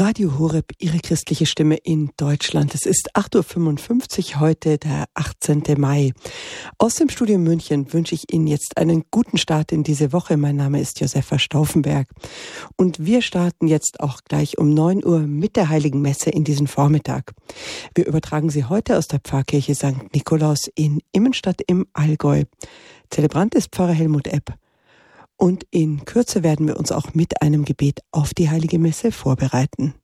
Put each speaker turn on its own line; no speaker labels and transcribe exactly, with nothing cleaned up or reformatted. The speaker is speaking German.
Radio Horeb, Ihre christliche Stimme in Deutschland. Es ist acht Uhr fünfundfünfzig, heute der achtzehnten Mai. Aus dem Studio München wünsche ich Ihnen jetzt einen guten Start in diese Woche. Mein Name ist Josefa Stauffenberg. Und wir starten jetzt auch gleich um neun Uhr mit der Heiligen Messe in diesen Vormittag. Wir übertragen sie heute aus der Pfarrkirche Sankt Nikolaus in Immenstadt im Allgäu. Zelebrant ist Pfarrer Helmut Epp. Und in Kürze werden wir uns auch mit einem Gebet auf die Heilige Messe vorbereiten.